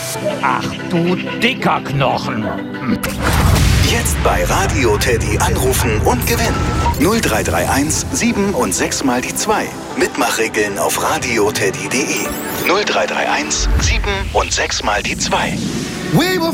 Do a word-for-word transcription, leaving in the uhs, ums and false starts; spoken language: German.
Ach du dicker Knochen. Jetzt bei Radio Teddy anrufen und gewinnen. null drei drei eins sieben und sechs mal die zwei. Mitmachregeln auf radioteddy punkt de. null drei drei eins sieben und sechs mal die zwei.